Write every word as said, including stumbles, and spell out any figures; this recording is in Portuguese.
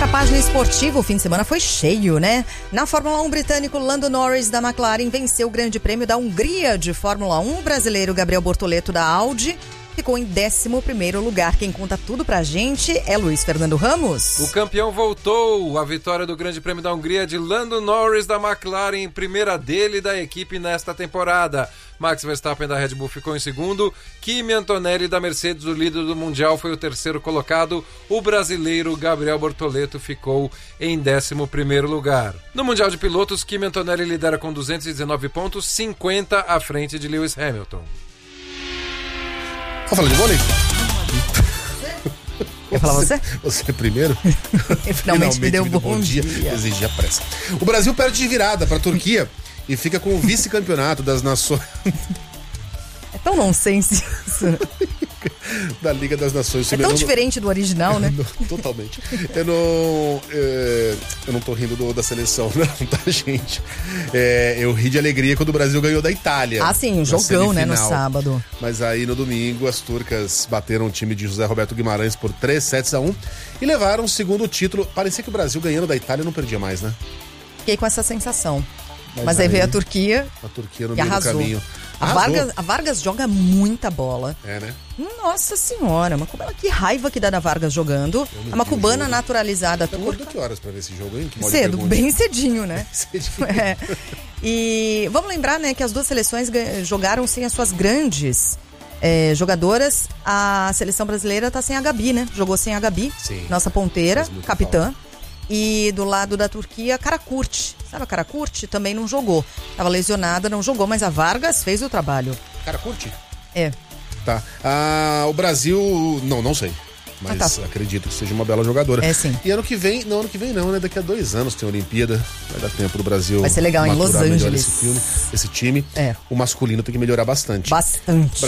na página esportiva, o fim de semana foi cheio, né? Na Fórmula um, o britânico Lando Norris da McLaren venceu o Grande Prêmio da Hungria de Fórmula um. O brasileiro Gabriel Bortoleto da Audi ficou em décimo primeiro lugar. Quem conta tudo pra gente é Luiz Fernando Ramos. O campeão voltou. A vitória do Grande Prêmio da Hungria de Lando Norris da McLaren, primeira dele e da equipe nesta temporada. Max Verstappen da Red Bull ficou em segundo. Kimi Antonelli da Mercedes, o líder do Mundial, foi o terceiro colocado. O brasileiro Gabriel Bortoleto ficou em décimo primeiro lugar. No Mundial de Pilotos, Kimi Antonelli lidera com duzentos e dezenove pontos, cinquenta à frente de Lewis Hamilton. Vamos falar de vôlei? Quer falar você? Você primeiro? Finalmente, Finalmente me deu um bom, bom dia. dia. Exigia pressa. O Brasil perde de virada para a Turquia e fica com o vice-campeonato das Nações. É tão nonsense isso. Da Liga das Nações. É tão diferente do original, né? Totalmente. Eu não, é, eu não tô rindo do, da seleção, não, tá, gente? É, eu ri de alegria quando o Brasil ganhou da Itália. Ah, sim, um jogão, né, no sábado. Mas aí no domingo as turcas bateram o time de José Roberto Guimarães por três sets a um e levaram o segundo título. Parecia que o Brasil ganhando da Itália não perdia mais, né? Fiquei com essa sensação. Mas, Mas aí, aí veio a Turquia. A Turquia no meio do caminho. A Vargas, a Vargas joga muita bola. É, né? Nossa senhora, mas como ela, que raiva que dá da Vargas jogando. É uma cubana naturalizada turca. Acordou que horas pra ver esse jogo, hein? Que Cedo, bem cedinho, né? cedinho. É. E vamos lembrar, né, que as duas seleções jogaram sem as suas grandes é, jogadoras. A seleção brasileira tá sem a Gabi, né? Jogou sem a Gabi, Sim, nossa ponteira, capitã. Falta. E do lado da Turquia, Karakurti. Sabe a Karakurti? Também não jogou. Tava lesionada, não jogou, mas a Vargas fez o trabalho. Karakurti? É. Tá. Ah, o Brasil... Não, não sei. Mas ah, tá. Acredito que seja uma bela jogadora. É, sim. E ano que vem... Não, ano que vem não, né? Daqui a dois anos tem a Olimpíada. Vai dar tempo do Brasil... Vai ser legal em Los Angeles. Esse, filme, esse time. É. O masculino tem que melhorar bastante. Bastante.